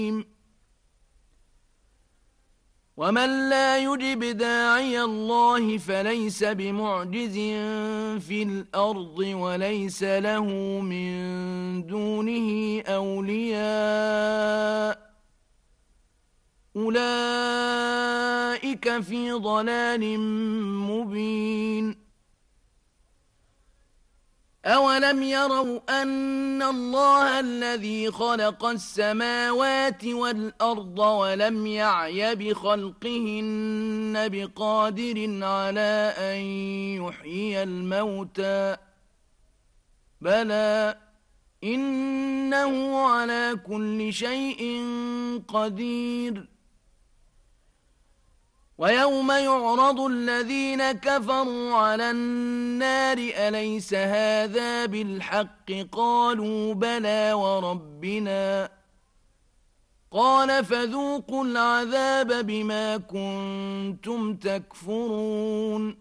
ومن لا يجب داعي الله فليس بمعجز في الأرض وليس له من دونه أولياء أولئك في ضلال مبين أولم يروا أن الله الذي خلق السماوات والأرض ولم يعي بخلقهن بقادر على أن يحيي الموتى بلى إنه على كل شيء قدير ويوم يعرض الذين كفروا على النار أليس هذا بالحق قالوا بلى وربنا قال فذوقوا العذاب بما كنتم تكفرون